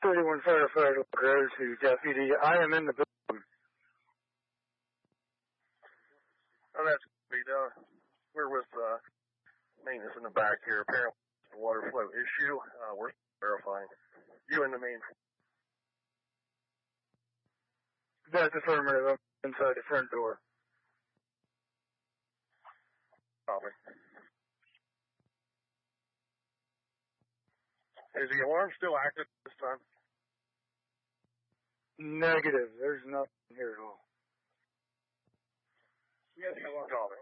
31 firefighter goes to deputy. I am in the building. Oh, that's great. We're with maintenance in the back here. Apparently, it's a water flow issue. We're verifying. You in the main. That's affirmative. I'm inside the front door. Copy. Is the alarm still active this time? Negative. There's nothing here at all. Yes, alarm. Copy.